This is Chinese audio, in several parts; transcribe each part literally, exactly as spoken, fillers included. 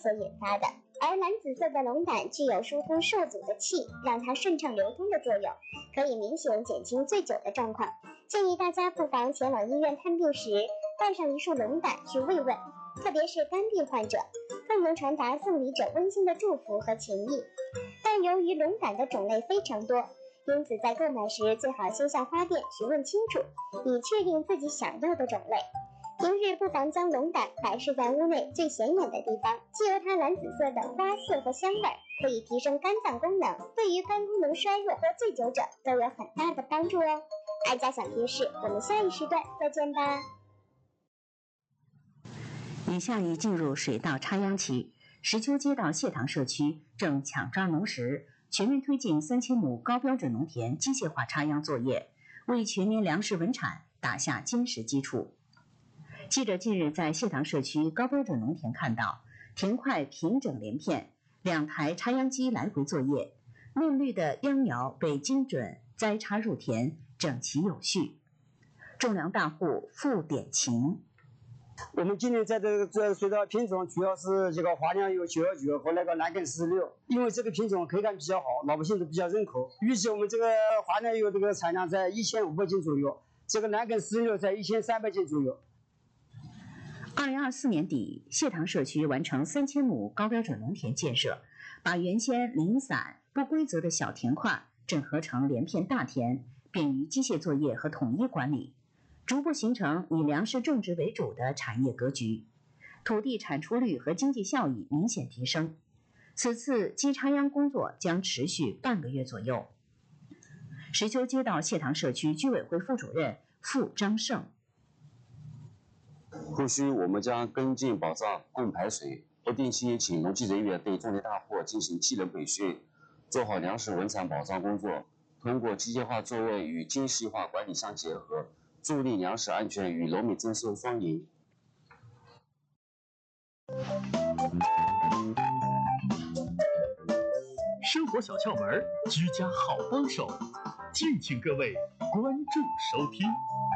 所引发的。而蓝紫色的龙胆具有疏通受阻的气，让它顺畅流通的作用，可以明显减轻醉酒的状况。建议大家不妨前往医院探病时带上一束龙胆去慰问，特别是肝病患者，更能传达送礼者温馨的祝福和情谊。但由于龙胆的种类非常多，因此在购买时最好先向花店询问清楚，以确定自己想要的种类。平日不妨将龙胆摆设在屋内最显眼的地方，既由它蓝紫色的花色和香味，可以提升肝脏功能，对于肝功能衰弱和醉酒者都有很大的帮助哦。爱家小贴士，我们下一时段再见吧。 以下已进入水稻插秧期，石丘街道谢塘社区正抢抓农时，全面推进三千亩高标准农田机械化插秧作业，为全年粮食稳产打下坚实基础。记者近日在谢塘社区高标准农田看到，田块平整连片，两台插秧机来回作业，嫩绿的秧苗被精准栽插入田，整齐有序。种粮大户付典勤。 我们今年在这个这水稻品种主要是这个华良有九幺九和那个蓝根四十六，因为这个品种口感比较好，老百姓都比较认可。预计我们这个华良有这个产量在一千五百斤左右，这个蓝根四十六在一千三百斤左右。 二零二四年底，谢塘社区完成三千亩高标准农田建设，把原先零散不规则的小田块整合成连片大田，便于机械作业和统一管理，逐步形成以粮食种植为主的产业格局，土地产出率和经济效益明显提升。此次机插秧工作将持续半个月左右。石丘街道谢塘社区居委会副主任付张胜。 后续我们将跟进保障供排水，不定期请农技人员对种植大户进行技能培训，做好粮食稳产保障工作。通过机械化作业与精细化管理相结合，助力粮食安全与农民增收双赢。 生活小窍门，居家好帮手，敬请各位关注收听。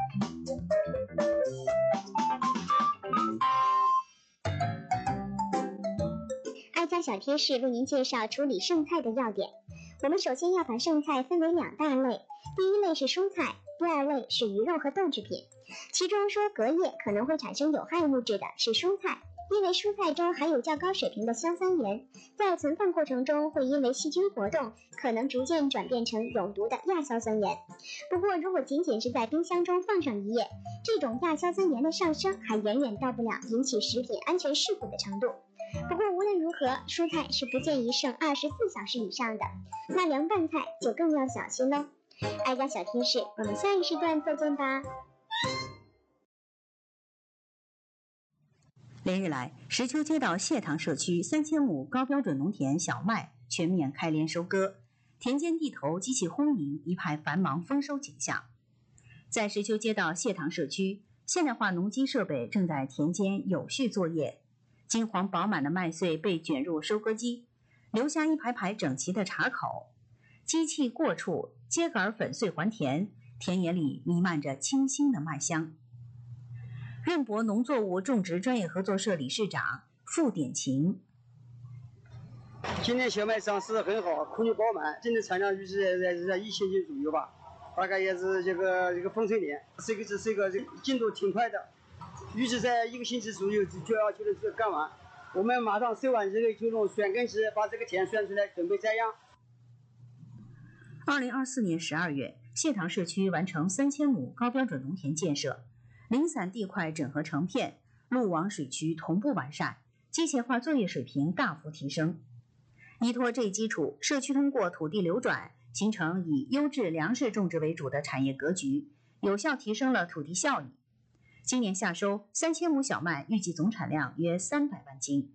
爱家小贴士为您介绍处理剩菜的要点。我们首先要把剩菜分为两大类，第一类是蔬菜，第二类是鱼肉和豆制品。其中说隔夜可能会产生有害物质的是蔬菜，因为蔬菜中含有较高水平的硝酸盐，在存放过程中会因为细菌活动，可能逐渐转变成有毒的亚硝酸盐。不过如果仅仅是在冰箱中放上一夜，这种亚硝酸盐的上升还远远到不了引起食品安全事故的程度。不过无论如何，蔬菜是不建议剩二十四小时以上的，那凉拌菜就更要小心喽。爱家小贴士，我们下一时段再见吧。 连日来，石丘街道谢塘社区三千亩高标准农田小麦全面开镰收割，田间地头机器轰鸣，一派繁忙丰收景象。在石丘街道谢塘社区，现代化农机设备正在田间有序作业，金黄饱满的麦穗被卷入收割机，留下一排排整齐的茬口。机器过处，秸秆粉碎还田，田野里弥漫着清新的麦香。润博农作物种植专业合作社理事长付典勤。 今年小麦长势很好，颗粒饱满，今年产量预计在在一千斤左右吧，大概也是这个这个丰收年，这个是这个这个进度挺快的，预计在一个星期左右就要就能这干完。我们马上收完这个就用选根机把这个田选出来，准备栽秧。 二零二四年十二月，谢塘社区完成三千亩高标准农田建设，零散地块整合成片，路网水渠同步完善，机械化作业水平大幅提升。依托这一基础，社区通过土地流转，形成以优质粮食种植为主的产业格局，有效提升了土地效益。今年夏收三千亩小麦，预计总产量约三百万斤。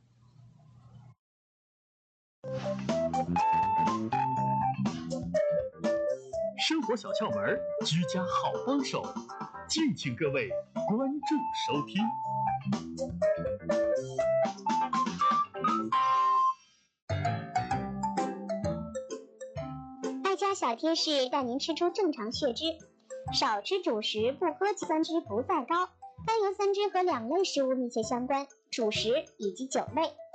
生活小窍门，居家好帮手，敬请各位关注收听。 爱家小贴士带您吃出正常血脂，少吃主食，不喝酒，三脂不再高。甘油三酯和两类食物密切相关，主食以及酒类。